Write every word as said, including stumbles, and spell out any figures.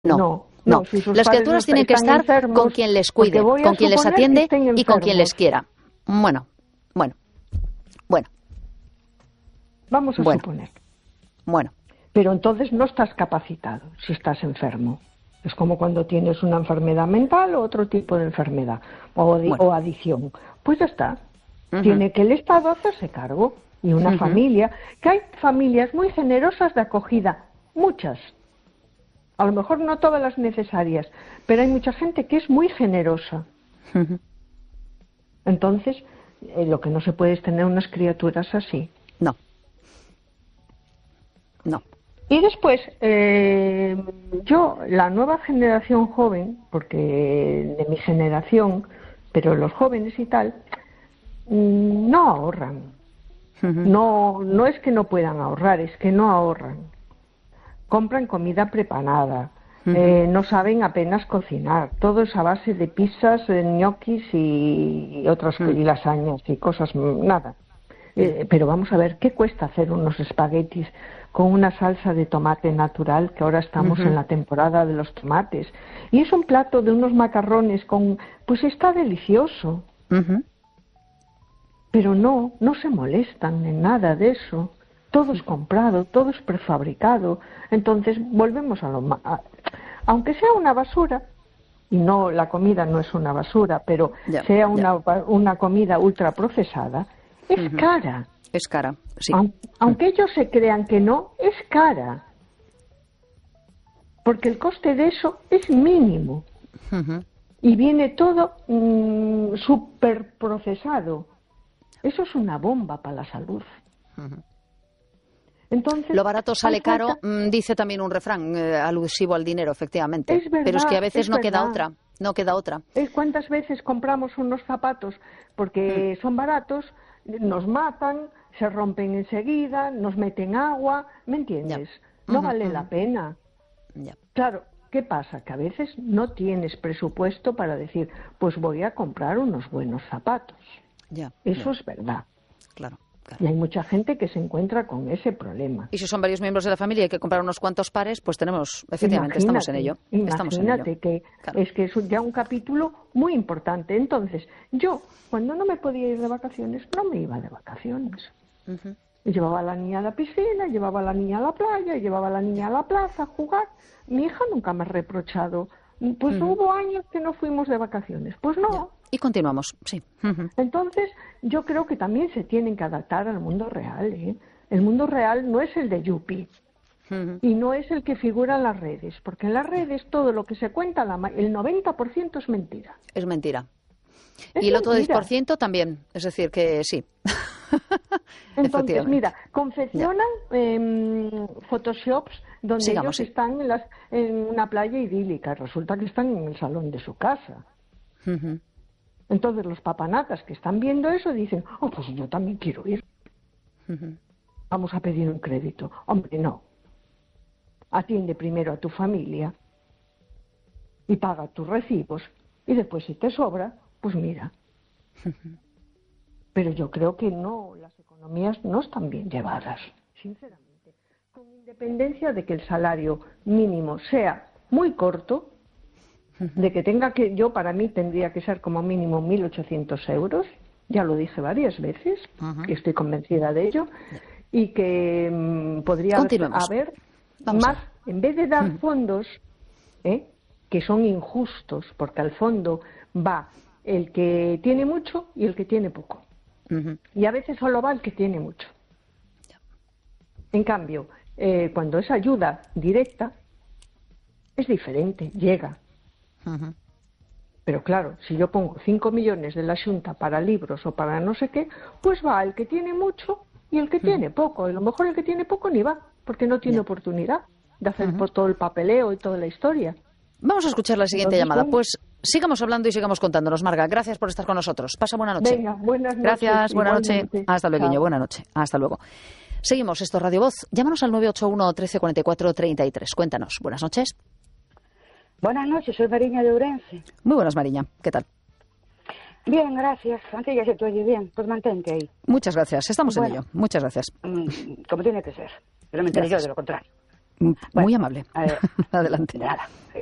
No, no. no. no si Las criaturas tienen que estar enfermos, con quien les cuide, con quien les atiende y con quien les quiera. Bueno, bueno, bueno. Vamos a bueno. suponer. Bueno. Pero entonces no estás capacitado si estás enfermo. Es como cuando tienes una enfermedad mental o otro tipo de enfermedad o, di bueno. o adicción. Pues ya está. Uh-huh. Tiene que el Estado hacerse cargo. Y una uh-huh. familia, que hay familias muy generosas de acogida, muchas. A lo mejor no todas las necesarias, pero hay mucha gente que es muy generosa. Uh-huh. Entonces, eh, lo que no se puede es tener unas criaturas así. No. No. Y después, eh, yo, la nueva generación joven, porque de mi generación, pero los jóvenes y tal, no ahorran. Uh-huh. No, no es que no puedan ahorrar, es que no ahorran. Compran comida preparada, uh-huh. eh, no saben apenas cocinar. Todo es a base de pizzas, de ñoquis y, y otras uh-huh. y lasañas y cosas, nada. Eh, pero vamos a ver, ¿qué cuesta hacer unos espaguetis con una salsa de tomate natural, que ahora estamos uh-huh. en la temporada de los tomates? Y es un plato de unos macarrones con... pues está delicioso. Uh-huh. Pero no, no se molestan en nada de eso. Todo es comprado, todo es prefabricado. Entonces, volvemos a lo más. Aunque sea una basura, y no, la comida no es una basura, pero ya, sea una, una comida ultraprocesada, es uh-huh. cara. Es cara, sí. Aunque, aunque ellos se crean que no, es cara. Porque el coste de eso es mínimo. Uh-huh. Y viene todo mmm, súper procesado. Eso es una bomba para la salud. Uh-huh. Entonces, lo barato sale caro, falta... dice también un refrán eh, alusivo al dinero, efectivamente. Es verdad, pero es que a veces no verdad. queda otra, no queda otra. ¿Cuántas veces compramos unos zapatos porque mm. son baratos, nos matan, se rompen enseguida, nos meten agua, ¿me entiendes? Ya. No uh-huh, vale uh-huh. la pena. Ya. Claro, ¿qué pasa? Que a veces no tienes presupuesto para decir, pues voy a comprar unos buenos zapatos. Ya, Eso ya. es verdad. Claro, claro. Y hay mucha gente que se encuentra con ese problema. Y si son varios miembros de la familia y hay que comprar unos cuantos pares, pues tenemos, efectivamente, imagínate, estamos en ello. Estamos imagínate en ello. que claro. es que es ya un capítulo muy importante. Entonces, yo, cuando no me podía ir de vacaciones, no me iba de vacaciones. Uh-huh. Llevaba a la niña a la piscina, llevaba a la niña a la playa, llevaba a la niña a la plaza a jugar. Mi hija nunca me ha reprochado. Pues uh-huh. hubo años que no fuimos de vacaciones. Pues no. Ya. Y continuamos, sí. Uh-huh. Entonces, yo creo que también se tienen que adaptar al mundo real. ¿eh? El mundo real no es el de Yupi. Uh-huh. Y no es el que figura en las redes. Porque en las redes todo lo que se cuenta, la, el noventa por ciento es mentira. Es mentira. Es y el otro mentira. diez por ciento también. Es decir, que sí. Entonces, mira, confeccionan eh, photoshops donde Sigamos, ellos sí. están en, las, en una playa idílica. Resulta que están en el salón de su casa. Uh-huh. Entonces los papanatas que están viendo eso dicen, oh, pues yo también quiero ir. Uh-huh. Vamos a pedir un crédito. Hombre, no. Atiende primero a tu familia y paga tus recibos y después si te sobra, pues mira. Uh-huh. Pero yo creo que no, las economías no están bien llevadas, sinceramente. Con independencia de que el salario mínimo sea muy corto, de que tenga que, yo para mí tendría que ser como mínimo mil ochocientos euros, ya lo dije varias veces, uh-huh. y estoy convencida de ello, y que um, podría haber Vamos más, a... en vez de dar uh-huh. fondos, ¿eh? que son injustos, porque al fondo va el que tiene mucho y el que tiene poco. Uh-huh. Y a veces solo va el que tiene mucho. Yeah. En cambio, eh, cuando es ayuda directa, es diferente, llega. Uh-huh. Pero claro, si yo pongo cinco millones de la Xunta para libros o para no sé qué, pues va el que tiene mucho y el que uh-huh. tiene poco. Y a lo mejor el que tiene poco ni va, porque no tiene yeah. oportunidad de hacer uh-huh. todo el papeleo y toda la historia. Vamos a escuchar la siguiente Entonces, llamada. Pues sigamos hablando y sigamos contándonos, Marga. Gracias por estar con nosotros. Pasa buena noche. Venga, buenas noches. Gracias, buena noche. Hasta luego, buena noche. Hasta luego. Seguimos, esto es Radio Voz. Llámanos al nueve ocho uno, trece cuarenta y cuatro, treinta y tres. Cuéntanos. Buenas noches. Buenas noches, soy Mariña de Ourense. Muy buenas, Mariña. ¿Qué tal? Bien, gracias. Aunque ya se te oye bien, pues mantente ahí. Muchas gracias. Estamos bueno, en ello. Muchas gracias. Como tiene que ser. Pero me enteré yo de lo contrario. Muy Bueno, amable. eh, Adelante. Nada.